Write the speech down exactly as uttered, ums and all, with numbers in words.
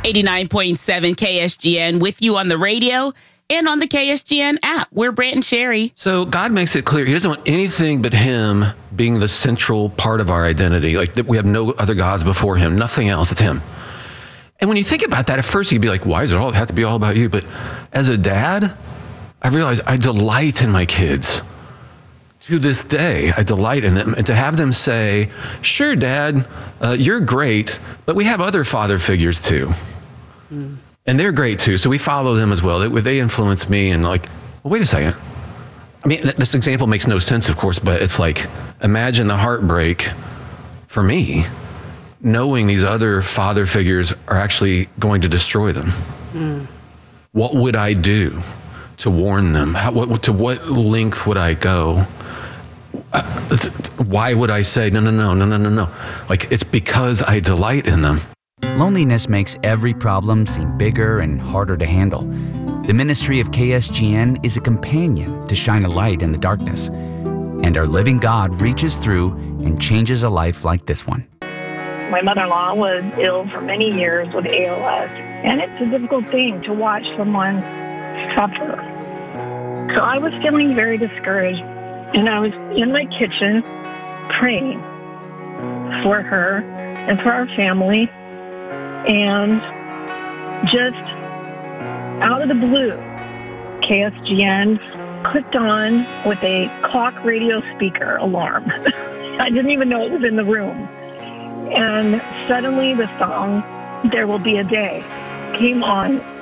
eighty-nine point seven K S G N with you on the radio and on the K S G N app. We're Brant and Sherry. So God makes it clear he doesn't want anything but him being the central part of our identity. Like that we have no other gods before him, nothing else, it's him. And when you think about that, at first you'd be like, why does it all have to be all about you? But as a dad, I realized I delight in my kids. To this day, I delight in them. And to have them say, sure, Dad, uh, you're great, but we have other father figures too. Mm. And they're great too, so we follow them as well. They, they influence me and like, well, wait a second. I mean, th- this example makes no sense, of course, but it's like, imagine the heartbreak for me, knowing these other father figures are actually going to destroy them. Mm. What would I do to warn them? How, what, to what length would I go? Uh, why would I say, no, no, no, no, no, no, no? Like, it's because I delight in them. Loneliness makes every problem seem bigger and harder to handle. The ministry of K S G N is a companion to shine a light in the darkness. And our living God reaches through and changes a life like this one. My mother-in-law was ill for many years with A L S, and it's a difficult thing to watch someone suffer. So I was feeling very discouraged. And I was in my kitchen praying for her and for our family. And just out of the blue, K S G N clicked on with a clock radio speaker alarm. I didn't even know it was in the room. And suddenly the song, There Will Be a Day, came on